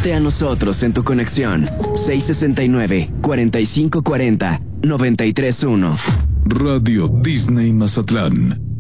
Únete a nosotros en tu conexión. 669-4540-931. Radio Disney Mazatlán.